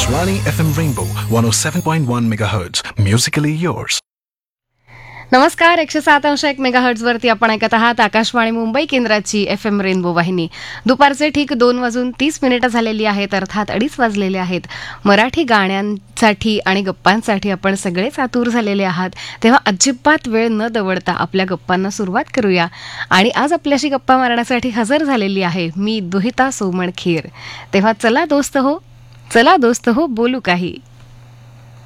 Akashvani FM Rainbow 107.1 MHz. Musically yours. नमस्कार. 107.1 megahertz वरती आपण ऐकत आहात आकाशवाणी मुंबई केंद्राची FM रेनबो वाहिनी. दुपारचे ठीक 2:30 झालेली आहेत, अर्थात 2:30 वाजलेले आहेत. मराठी गाण्यांसाठी आणि गप्पांसाठी आपण सगळेच आतुर झालेले आहात. तेव्हा अजिबात वेळ न दवडता आपल्या गप्पांना सुरुवात करूया. आणि आज आपल्याशी गप्पा मारण्यासाठी हजर झालेली आहे मी दुहिता सोमण खीर. तेव्हा चला दोस्त हो बोलू काही.